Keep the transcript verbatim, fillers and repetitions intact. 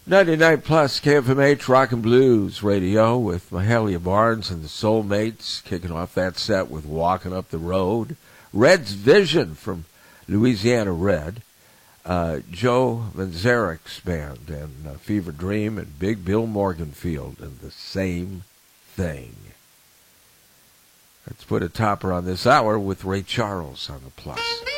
ninety-nine plus K F M H Rock and Blues Radio with Mahalia Barnes and the Soulmates, kicking off that set with Walking Up the Road. Red's Vision from Louisiana Red. Uh, Joe Manzarek's band and uh, Fever Dream and Big Bill Morganfield and The Same Thing. Let's put a topper on this hour with Ray Charles on the plus.